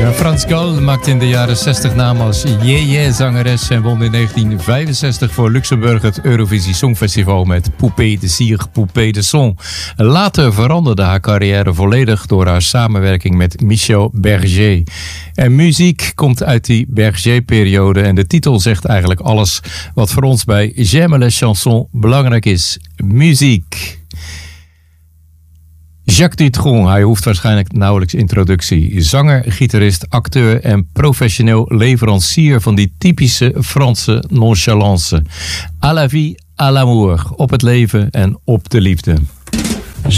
Frans Gal maakte in de jaren 60 naam als zangeres en won in 1965 voor Luxemburg het Eurovisie Songfestival met Poupée de Cire, Poupée de Son. Later veranderde haar carrière volledig door haar samenwerking met Michel Berger. En muziek komt uit die Berger-periode en de titel zegt eigenlijk alles wat voor ons bij J'aime les chansons belangrijk is. Muziek. Jacques Dutronc, hij hoeft waarschijnlijk nauwelijks introductie. Zanger, gitarist, acteur en professioneel leverancier van die typische Franse nonchalance. À la vie, à l'amour. Op het leven en op de liefde.